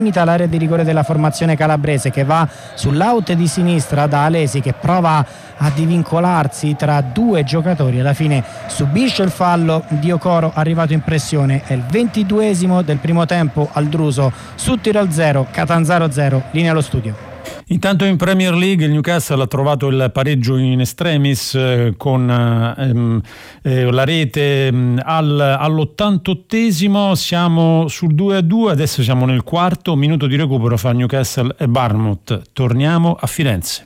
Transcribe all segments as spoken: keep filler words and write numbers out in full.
limita l'area di rigore della formazione calabrese, che va sull'out di sinistra da Alesi, che prova a divincolarsi tra due giocatori, alla fine subisce il fallo di Okoro arrivato in pressione. È il ventiduesimo del primo tempo al Druso, Südtirol zero, Catanzaro zero, linea allo studio. Intanto in Premier League il Newcastle ha trovato il pareggio in extremis eh, con ehm, eh, la rete ehm, al, all'ottantottesimo. Siamo sul due a due, adesso siamo nel quarto minuto di recupero fra Newcastle e Bournemouth. Torniamo a Firenze.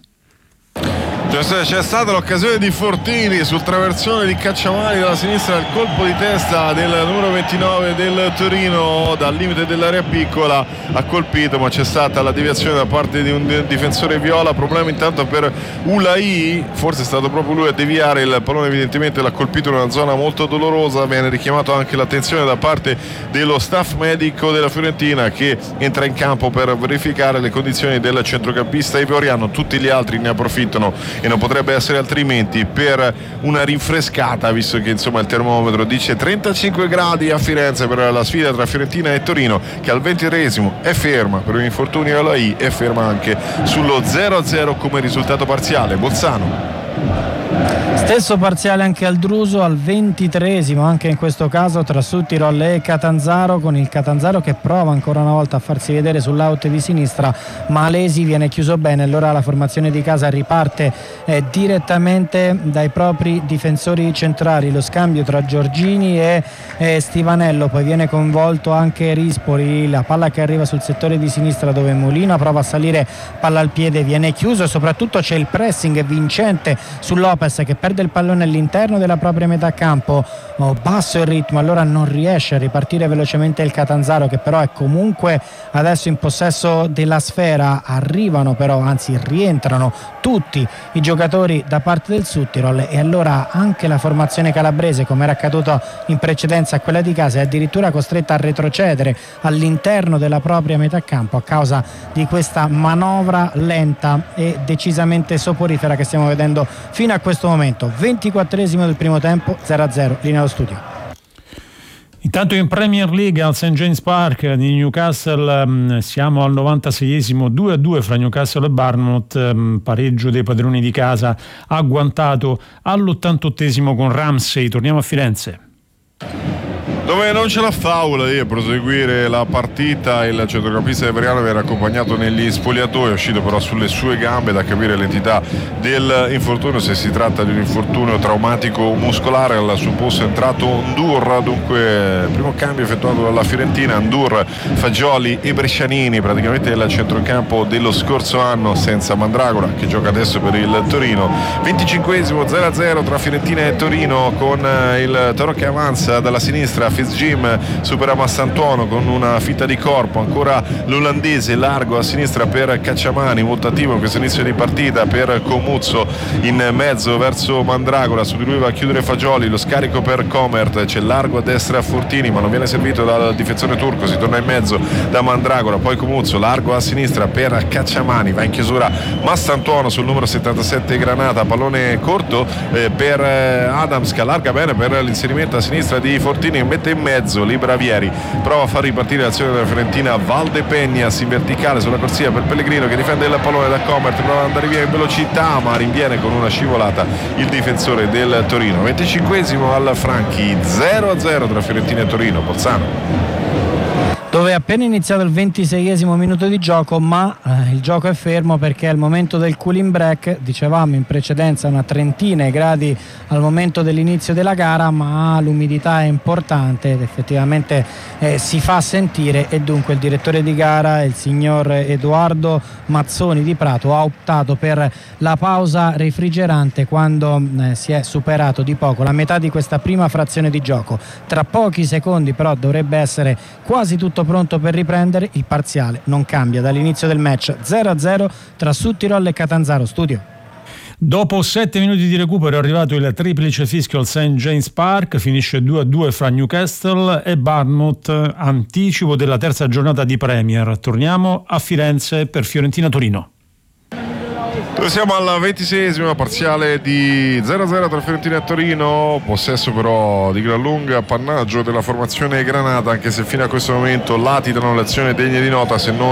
C'è stata l'occasione di Fortini sul traversone di Cacciamani dalla sinistra, il colpo di testa del numero ventinove del Torino dal limite dell'area piccola, ha colpito, ma c'è stata la deviazione da parte di un difensore viola. Problema intanto per Ulai, forse è stato proprio lui a deviare il pallone, evidentemente l'ha colpito in una zona molto dolorosa. Viene richiamato anche l'attenzione da parte dello staff medico della Fiorentina, che entra in campo per verificare le condizioni del centrocampista ivoriano. Tutti gli altri ne approfittano e non potrebbe essere altrimenti per una rinfrescata, visto che insomma il termometro dice trentacinque gradi a Firenze per la sfida tra Fiorentina e Torino, che al ventitreesimo è ferma per un infortunio alla I, è ferma anche sullo zero a zero come risultato parziale. Bolzano. Stesso parziale anche al Druso al ventitreesimo, anche in questo caso tra Südtirol e Catanzaro, con il Catanzaro che prova ancora una volta a farsi vedere sull'out di sinistra, ma Alesi viene chiuso bene. Allora la formazione di casa riparte eh, direttamente dai propri difensori centrali, lo scambio tra Giorgini e eh, Stivanello, poi viene coinvolto anche Rispoli, la palla che arriva sul settore di sinistra dove Molina prova a salire, palla al piede, viene chiuso e soprattutto c'è il pressing vincente su Lopez che perde il pallone all'interno della propria metà campo. Oh, basso il ritmo, allora non riesce a ripartire velocemente il Catanzaro, che però è comunque adesso in possesso della sfera. Arrivano però, anzi rientrano tutti i giocatori da parte del Südtirol e allora anche la formazione calabrese, come era accaduto in precedenza a quella di casa, è addirittura costretta a retrocedere all'interno della propria metà campo a causa di questa manovra lenta e decisamente soporifera che stiamo vedendo fino a questo momento. ventiquattresimo del primo tempo, zero a zero, linea allo studio. Intanto in Premier League al Saint James Park di Newcastle mh, siamo al novantaseiesimo, due a due fra Newcastle e Bournemouth, mh, pareggio dei padroni di casa agguantato all'ottantottesimo con Ramsey. Torniamo a Firenze, dove non ce la fa Ulai a proseguire la partita. Il centrocampista ivoriano era accompagnato negli spogliatoi, è uscito però sulle sue gambe, da capire l'entità del infortunio, se si tratta di un infortunio traumatico muscolare. Al suo posto è entrato Ndur, dunque primo cambio effettuato dalla Fiorentina, Ndur, Fagioli e Brescianini, praticamente il centrocampo dello scorso anno senza Mandragora, che gioca adesso per il Torino. venticinquesimo, zero a zero tra Fiorentina e Torino, con il Toro che avanza dalla sinistra. Fitzjim supera Massantuono con una fitta di corpo, ancora l'olandese largo a sinistra per Cacciamani, molto attivo in questo inizio di partita per Comuzzo in mezzo verso Mandragora, su di lui va a chiudere Fagioli, lo scarico per Comert, c'è largo a destra a Fortini ma non viene servito dal difensore turco, si torna in mezzo da Mandragora, poi Comuzzo largo a sinistra per Cacciamani, va in chiusura Massantuono sul numero settantasette Granata, pallone corto eh, per eh, Adams che allarga bene per l'inserimento a sinistra di Fortini, mette in mezzo Libravieri, prova a far ripartire l'azione della Fiorentina. Valdepegnas in verticale sulla corsia per Pellegrino che difende il pallone da Comert, prova ad andare via in velocità ma rinviene con una scivolata il difensore del Torino. venticinquesimo al Franchi, zero a zero tra Fiorentina e Torino. Bolzano, dove è appena iniziato il ventiseiesimo minuto di gioco, ma eh, il gioco è fermo perché è il momento del cooling break. Dicevamo in precedenza una trentina di gradi al momento dell'inizio della gara, ma l'umidità è importante ed effettivamente eh, si fa sentire, e dunque il direttore di gara, il signor Edoardo Mazzoni di Prato, ha optato per la pausa refrigerante quando eh, si è superato di poco la metà di questa prima frazione di gioco. Tra pochi secondi però dovrebbe essere quasi tutto pronto per riprendere. Il parziale non cambia dall'inizio del match, zero a zero tra Südtirol e Catanzaro. Studio. Dopo sette minuti di recupero è arrivato il triplice fischio al Saint James Park, finisce due a due fra Newcastle e Bournemouth, anticipo della terza giornata di Premier. Torniamo a Firenze per Fiorentina-Torino. Siamo alla ventiseiesima, parziale di zero a zero tra Fiorentina e Torino, possesso però di gran lunga appannaggio della formazione granata, anche se fino a questo momento latitano le azioni degne di nota, se non